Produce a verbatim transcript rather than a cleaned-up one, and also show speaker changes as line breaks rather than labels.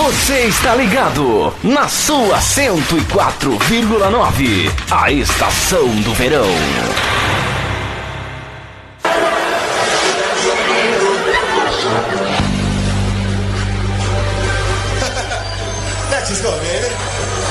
Você está ligado na sua cento e quatro vírgula nove, a estação do verão.
Let's go, baby.